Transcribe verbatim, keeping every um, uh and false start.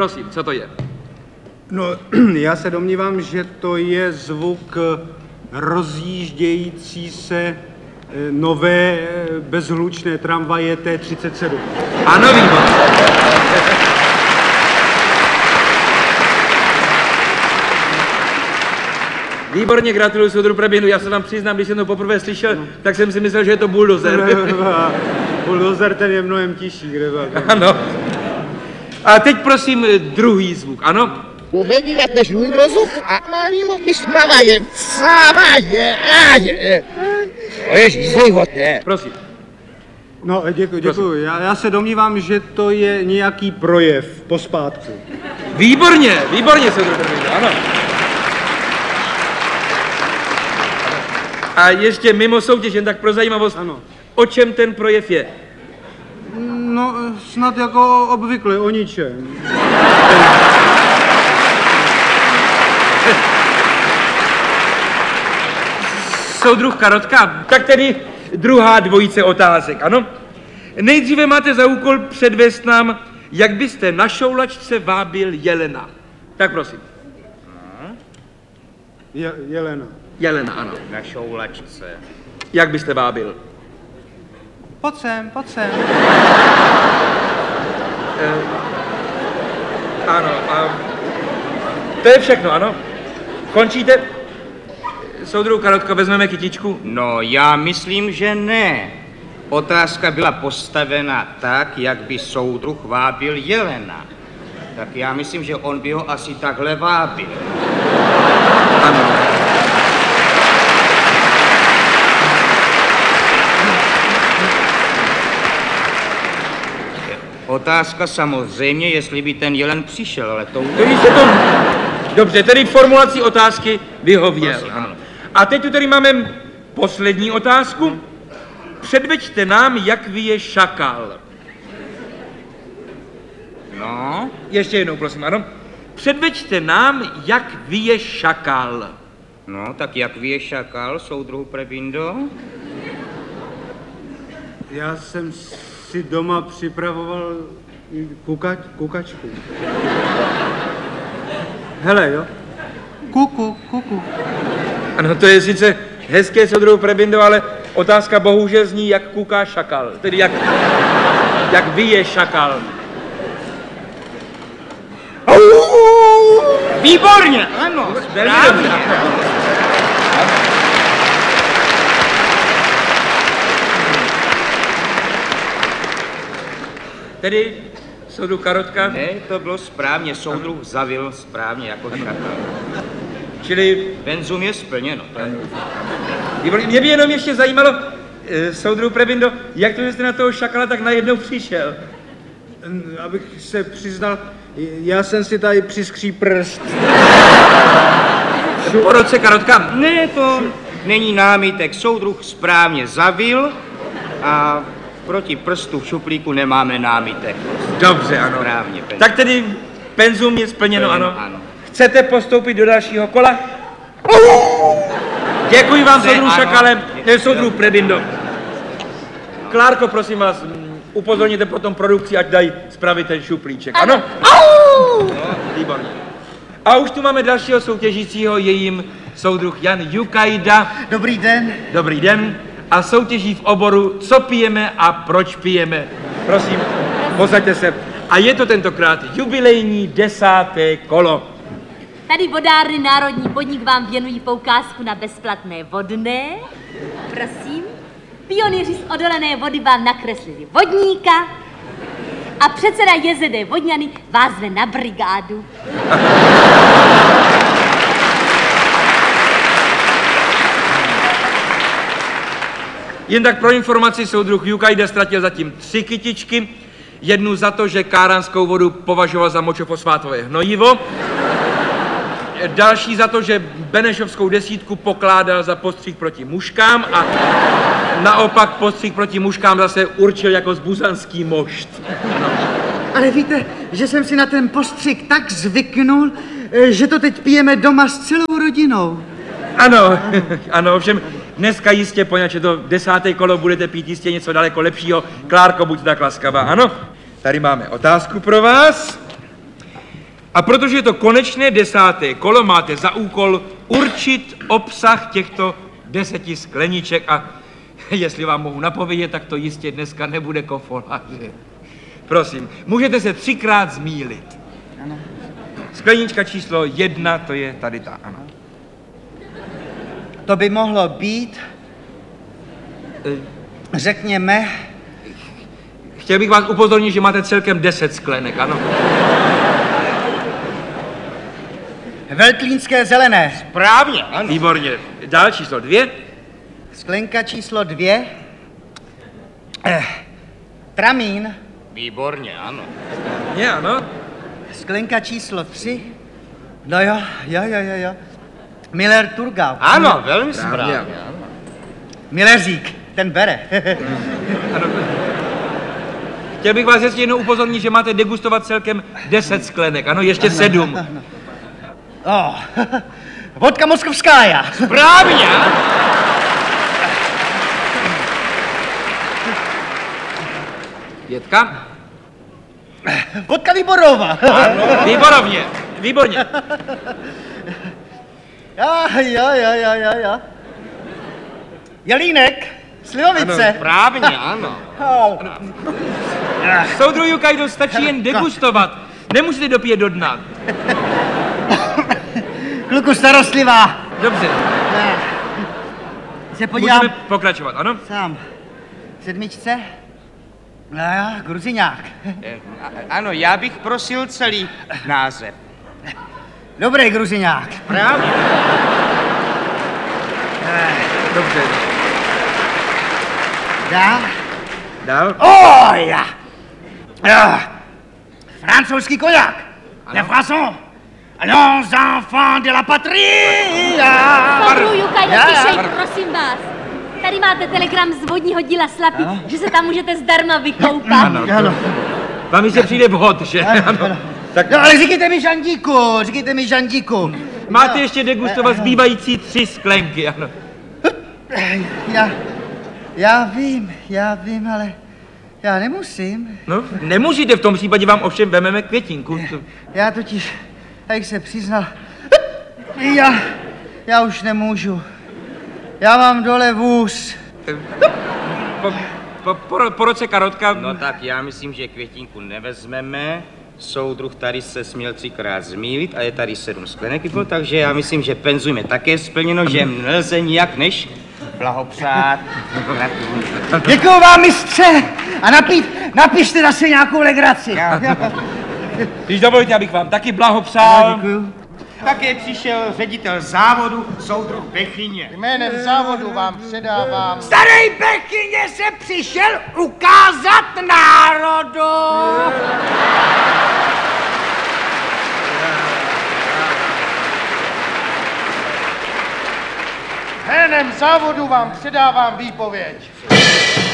prosím, co to je? No, já se domnívám, že to je zvuk rozjíždějící se nové bezhlučné tramvaje T třicet sedm. Ano, výborně. Výborně, gratuluju soudru Preběhnu. Já se vám přiznám, když jsem to poprvé slyšel, no. tak jsem si myslel, že je to buldozer. Buldozer, ten je mnohem tižší, kde byl. Ano. A teď prosím druhý zvuk, ano? Uvedíte žůj rozum a malý moky spravaje. Spravaje. To je životné. Prosím. No, děkuji, děkuji. Já, já se domnívám, že to je nějaký projev pospátku. Výborně, výborně, soudru Preběhnu, ano. A ještě mimo soutěž, jen tak pro zajímavost, ano. O čem ten projev je? No, snad jako obvykle, o ničem. Soudruh Karotka, tak tedy druhá dvojice otázek, ano? Nejdříve máte za úkol předvést nám, jak byste na šoulačce vábil jelena. Tak prosím. Je, jelena. Jelena, ano. Na šoulačce. Jak byste vábil? Pojď sem, pojď sem. E, ano, a to je všechno, ano? Končíte? Soudruh Karotko, vezmeme kytičku? No, já myslím, že ne. Otázka byla postavena tak, jak by soudruh vábil jelena. Tak já myslím, že on by ho asi takhle vábil. Ano. Otázka samozřejmě, jestli by ten jelen přišel, ale to... To se to... Dobře, tedy formulací otázky vyhověl. Prosím, ano. A teď tu tady máme poslední otázku. Předveďte nám, jak vyje šakal. No? Ještě jednou, prosím, ano. Předveďte nám, jak vyje šakal. No, tak jak vyje šakal, soudruhu Prebindo? Já jsem si doma připravoval kuka, kukačku. Hele, jo? Kuku, kuku. Ano, to je sice hezké, soudruhu Prebindo, ale otázka bohužel zní, jak kuká šakal. Tedy jak, jak vyje šakal. Výborně, ano, správně. Tedy soudruh Karotka. Ne, to bylo správně, soudruh zavil správně jako šakal. Čili... Penzum je splněno. Výborně. Mě by jenom ještě zajímalo, e, soudruh Prebindo, jak to, že jste na toho šakala tak najednou přišel? Abych se přiznal, já jsem si tady přiskří prst. Po roce Karotka. Ne, to není námitek. Soudruh správně zavil a proti prstu v šuplíku nemáme námitek. Dobře, ano. Správně, penzum. Tak tedy penzum je splněno, Splněno, ano. ano. Chcete postoupit do dalšího kola? Děkuji vám, soudruh Šakale, to je soudruh Prebindo. Klárko, prosím vás, upozorněte potom produkci, ať dají spravit ten šuplíček, ano? No, výborně. A už tu máme dalšího soutěžícího, je jim soudruh Jan Jukajda. Dobrý den. Dobrý den. A soutěží v oboru, co pijeme a proč pijeme. Prosím, posaďte se. A je to tentokrát jubilejní desáté kolo. Tady vodárny Národní podnik vám věnují poukázku na bezplatné vodné. Prosím. Pionýři z odolené vody vám nakreslili vodníka a předseda J Z D Vodňany vás zve na brigádu. Jen tak pro informaci, soudruh Jukajda ztratil zatím tři kytičky. Jednu za to, že káranskou vodu považoval za močofosfátové hnojivo. Další za to, že benešovskou desítku pokládal za postřih proti muškám a naopak postřih proti muškám zase určil jako zbuzanský mošt. Ale víte, že jsem si na ten postřik tak zvyknul, že to teď pijeme doma s celou rodinou. Ano, ano, ovšem dneska jistě, poněvadž je to desáté kolo, budete pít jistě něco daleko lepšího. Klárko, buď tak laskavá, ano? Tady máme otázku pro vás. A protože je to konečné desáté kolo, máte za úkol určit obsah těchto deseti skleniček a jestli vám mohu napovědět, tak to jistě dneska nebude kofoláže. Prosím, můžete se třikrát zmýlit. Ano. Sklenička číslo jedna, to je tady ta, ano. To by mohlo být, řekněme, Chtěl bych vás upozornit, že máte celkem deset sklenek, ano. veltlínské zelené. Správně, ano. Výborně. Dál číslo dvě. Sklenka číslo dvě. Eh, tramín. Výborně, ano. Je, ano. Sklenka číslo tři. No jo, jo, jo, jo, jo. Miller Turgau. Ano, velmi Správně. správně, ano. Milleřík, ten bere. ano. Chtěl bych vás ještě jednou upozornit, že máte degustovat celkem deset sklenek, ano, ještě sedm. oh, vodka moskovskája. Správně, ano. Pětka. Vodka Výborová. Výborovně, výborně. jo, jo, jo, jo, jo, jo. Jelínek, slivovice. Správně, ano. Oh. Soudruh Jukajdo, stačí jen degustovat. Nemusíte dopít do dna. Kluku starostlivá. Dobře, Se podívám můžeme pokračovat, ano? sám. V sedmičce. No jo, gruziňák. Eh, a- Ano, já bych prosil celý název. Dobrý gruziňák. Správně. Dobře. Dál. Dál. Oh, ja. Ja. Francouzský koňák. Le François. Allons, enfants de la patrie. Soudruh Jukajdo, Já, já. tišej, prosím vás. Tady máte telegram z vodního díla Slapy, že se tam můžete zdarma vykoupat. Ano, Ano. vám jistě přijde vhod, že? Ano. Tak No, ale říkejte mi Žandíku, říkejte mi Žandíku. máte ještě degustovat zbývající tři sklenky, ano. Já, já vím, já vím, ale já nemusím. No, nemusíte, v tom případě vám ovšem vememe květinku. Já totiž, jak se přiznal, já, já už nemůžu. Já mám dole vůz. Po, po, po, po roce karotka, No tak já myslím, že květinku nevezmeme. Soudruh tady se směl třikrát zmýlit a je tady sedm sklenek, vypil, takže já myslím, že penzum je také splněno, že nelze nijak než blahopřát. Děkuju vám, mistře! A napít, napište zase nějakou legraci. když dovolíte, abych vám taky blahopřál. Děkuju. Také přišel ředitel závodu, soudruh Bechyně. Jménem závodu vám předávám Starý Bechyně se přišel ukázat národu. jménem závodu vám předávám výpověď.